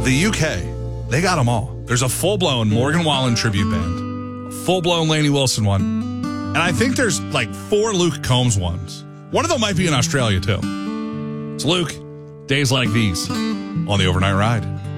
The UK, they got them all. There's a full-blown Morgan Wallen tribute band, a full-blown Lainey Wilson one, and I think there's like 4 Luke Combs ones. One of them might be in Australia, too. It's Luke, Days Like These, on the Overnight Ride.